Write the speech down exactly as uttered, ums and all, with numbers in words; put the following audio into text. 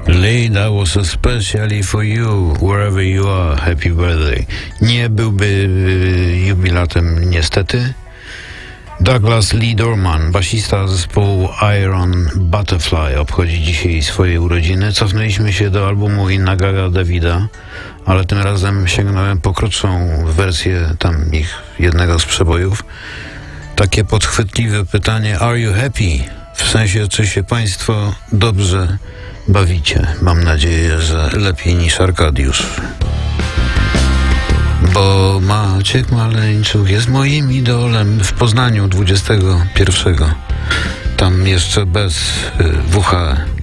Lee, that was especially for you, wherever you are. Happy birthday. Nie byłby y, jubilatem niestety. Douglas Lee Dorman, basista zespołu Iron Butterfly, obchodzi dzisiaj swoje urodziny. Cofnęliśmy się do albumu Inna Gaga Davida, ale tym razem sięgnąłem po krótszą wersję tam ich jednego z przebojów. Takie podchwytliwe pytanie: Are you happy? W sensie, czy się państwo dobrze bawicie? Mam nadzieję, że lepiej niż Arkadiusz. Bo Maciek Maleńczuk jest moim idolem w Poznaniu dwudziestego pierwszego. Tam jeszcze bez y, W H E.